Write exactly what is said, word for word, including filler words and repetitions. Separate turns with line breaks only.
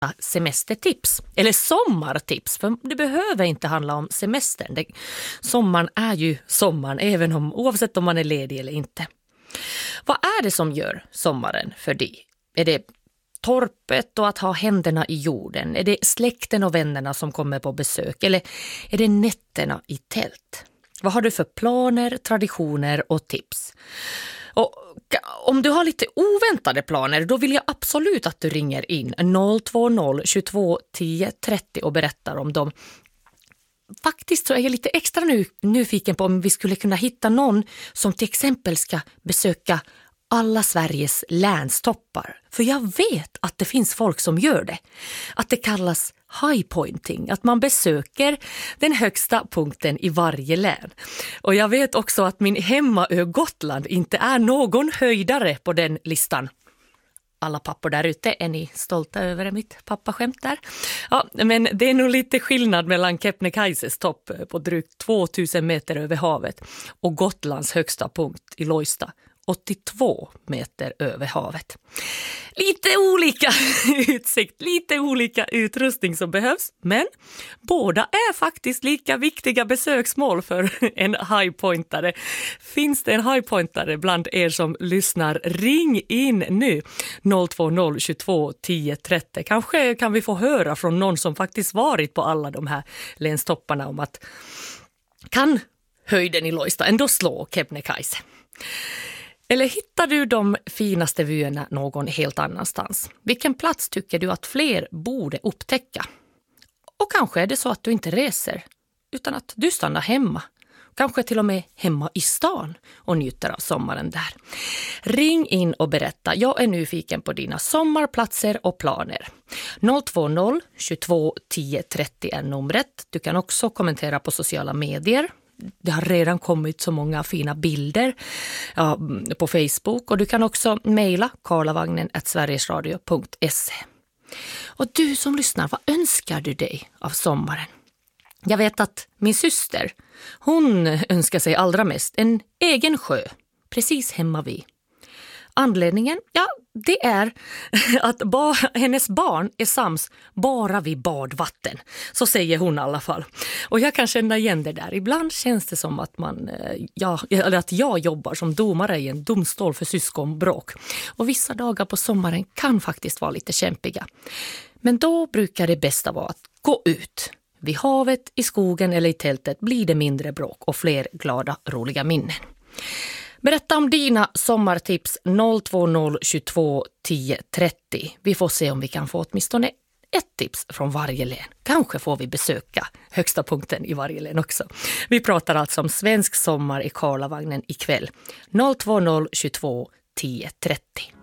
semestertips eller sommartips, för det behöver inte handla om semestern. Det, sommaren är ju sommaren även om, oavsett om man är ledig eller inte. Vad är det som gör sommaren för dig? Är det torpet och att ha händerna i jorden? Är det släkten och vännerna som kommer på besök? Eller är det nätterna i tält? Vad har du för planer, traditioner och tips? Och om du har lite oväntade planer, då vill jag absolut att du ringer in noll två noll tjugotvå tio trettio och berättar om dem. Faktiskt så är jag lite extra nu, nyfiken på om vi skulle kunna hitta någon som till exempel ska besöka alla Sveriges länstoppar. För jag vet att det finns folk som gör det. Att det kallas highpointing. Att man besöker den högsta punkten i varje län. Och jag vet också att min hemmaö Gotland inte är någon höjdare på den listan. Alla pappor där ute, är ni stolta över mitt pappaskämt där? Ja, men det är nog lite skillnad mellan Kebnekaises topp på drygt tvåtusen meter över havet och Gotlands högsta punkt i Loista, åttiotvå meter över havet. Lite olika utsikt, lite olika utrustning som behövs, men båda är faktiskt lika viktiga besöksmål för en highpointare. Finns det en highpointare bland er som lyssnar? Ring in nu noll två noll tjugotvå tio trettio. Kanske kan vi få höra från någon som faktiskt varit på alla de här länstopparna om att kan höjden i Loista ändå slå Kebnekaise. Eller hittar du de finaste vyerna någon helt annanstans? Vilken plats tycker du att fler borde upptäcka? Och kanske är det så att du inte reser, utan att du stannar hemma. Kanske till och med hemma i stan och njuter av sommaren där. Ring in och berätta. Jag är nyfiken på dina sommarplatser och planer. noll två noll tjugotvå tio trettio är numret. Du kan också kommentera på sociala medier. Det har redan kommit så många fina bilder ja, på Facebook, och du kan också mejla karlavagnen at sverigesradio punkt se. Och du som lyssnar, vad önskar du dig av sommaren? Jag vet att min syster, hon önskar sig allra mest en egen sjö, precis hemma vid. Anledningen, ja, det är att ba, hennes barn är sams bara vid badvatten. Så säger hon i alla fall. Och jag kan känna igen det där. Ibland känns det som att, man, ja, eller att jag jobbar som domare i en domstol för syskonbråk. Och vissa dagar på sommaren kan faktiskt vara lite kämpiga. Men då brukar det bästa vara att gå ut. Vid havet, i skogen eller i tältet blir det mindre bråk och fler glada, roliga minnen. Berätta om dina sommartips noll två noll tjugotvå tio trettio. Vi får se om vi kan få åtminstone ett tips från varje län. Kanske får vi besöka högsta punkten i varje län också. Vi pratar alltså om svensk sommar i Karlavagnen ikväll. noll två noll tjugotvå tio trettio.